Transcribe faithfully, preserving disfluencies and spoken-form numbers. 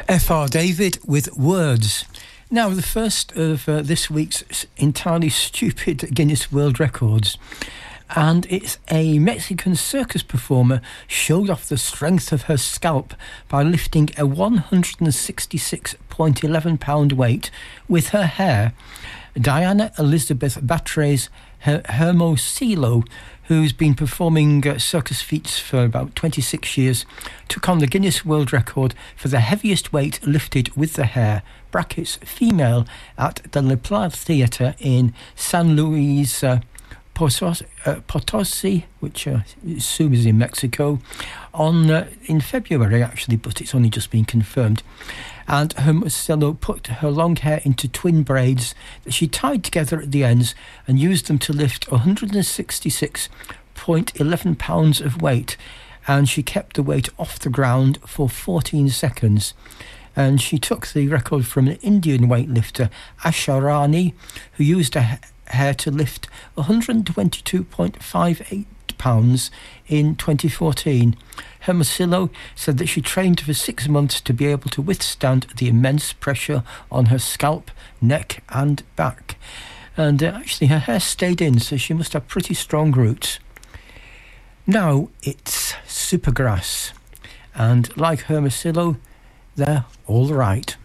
F R David with Words. Now, the first of uh, this week's entirely stupid Guinness World Records. And it's a Mexican circus performer showed off the strength of her scalp by lifting a one hundred sixty-six point one one pound weight with her hair. Diana Elizabeth Batres Her- Hermosillo, who's been performing uh, circus feats for about twenty-six years, took on the Guinness World Record for the heaviest weight lifted with the hair, brackets female, at the Le Plat Theatre in San Luis uh, Potos- uh, Potosi, which uh, I assume is in Mexico, on uh, in February actually, but it's only just been confirmed. And Hermosillo put her long hair into twin braids that she tied together at the ends and used them to lift one hundred sixty-six point one one pounds of weight, and she kept the weight off the ground for fourteen seconds. And she took the record from an Indian weightlifter, Asha Rani, who used her hair to lift one hundred twenty-two point five eight pounds in twenty fourteen. Hermosillo said that she trained for six months to be able to withstand the immense pressure on her scalp, neck and back. And uh, actually her hair stayed in, so she must have pretty strong roots. Now it's Supergrass, and like Hermosillo, they're all right.